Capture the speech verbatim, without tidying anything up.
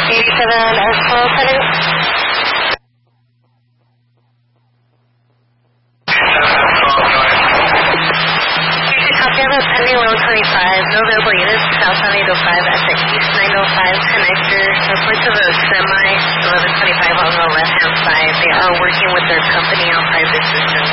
eighty-seven S twelve heading. Pending low twenty-five, no available units, southbound eight oh five at the east nine oh five connector. Report to the semi eleven twenty-five on the left-hand side. They are working with their company on private systems.